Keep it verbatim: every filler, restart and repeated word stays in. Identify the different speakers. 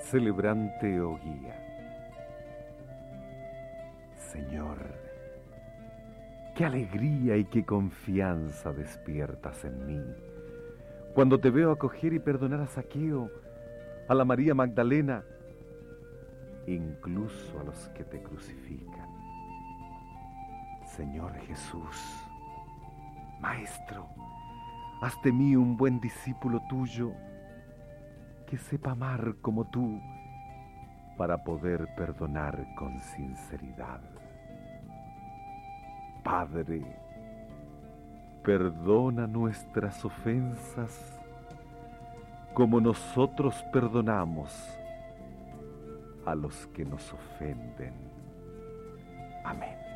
Speaker 1: Celebrante o guía. Señor, qué alegría y qué confianza despiertas en mí cuando te veo acoger y perdonar a Zaqueo, a la María Magdalena, incluso a los que te crucifican. Señor Jesús, Maestro, haz de mí un buen discípulo tuyo, que sepa amar como tú, para poder perdonar con sinceridad. Padre, perdona nuestras ofensas como nosotros perdonamos a los que nos ofenden. Amén.